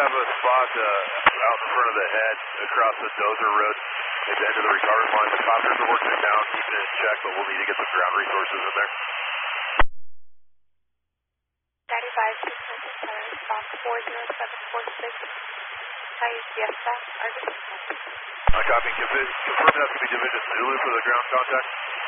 have a spot out in front of the head across the dozer road at the end of the recovery line. The copters are working it down, keeping it in check, but we'll need to get some ground resources in there. 95, 697, response 40746. Fiesta, Argus. Copy. Confirm that's going to be Division Zulu for the ground contact.